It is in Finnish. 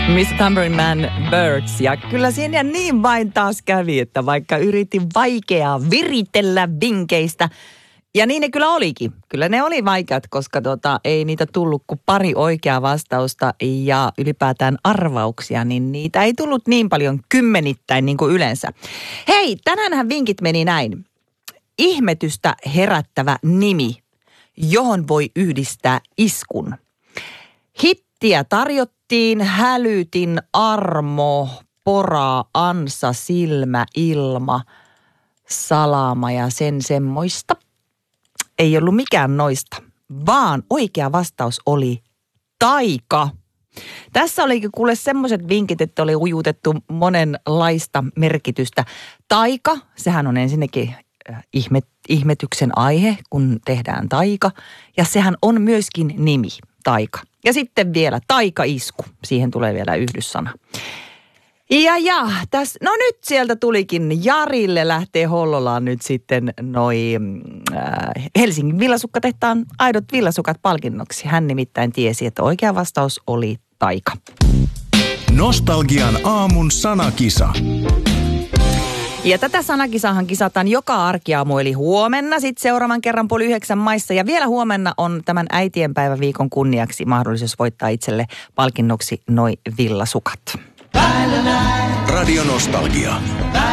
Mr. Tambourine Man Birds. Ja kyllä siinä niin vain taas kävi, että vaikka yritin vaikeaa viritellä vinkeistä, ja niin ne kyllä olikin. Kyllä ne oli vaikeat, koska ei niitä tullut kuin pari oikeaa vastausta ja ylipäätään arvauksia, niin niitä ei tullut niin paljon kymmenittäin niin kuin yleensä. Hei, tänäänhän vinkit meni näin. Ihmetystä herättävä nimi, johon voi yhdistää iskun. Hittiä tarjottiin, hälytin, armo, pora, ansa, silmä, ilma, salama ja sen semmoista. Ei ollut mikään noista, vaan oikea vastaus oli taika. Tässä olikin kuule semmoiset vinkit, että oli ujutettu monenlaista merkitystä. Taika, sehän on ensinnäkin ihmetyksen aihe, kun tehdään taika. Ja sehän on myöskin nimi, taika. Ja sitten vielä taikaisku, siihen tulee vielä yhdyssana. No nyt sieltä tulikin, Jarille lähtee Hollolaan nyt sitten Helsingin Villasukkatehtaan aidot villasukat palkinnoksi. Hän nimittäin tiesi, että oikea vastaus oli taika. Nostalgian aamun sanakisa. Ja tätä sanakisahan kisataan joka arkiaamu, eli huomenna sitten seuraavan kerran 8:30 maissa. Ja vielä huomenna on tämän äitienpäiväviikon kunniaksi mahdollisuus voittaa itselle palkinnoksi noi villasukat. Radio Nostalgia.